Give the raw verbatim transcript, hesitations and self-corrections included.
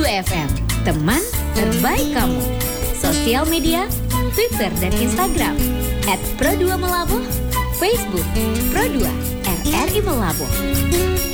dua F M, teman terbaik kamu. Sosial media, Twitter dan Instagram et pro dua Melabuh, Facebook Pro dua R R I Melabuh.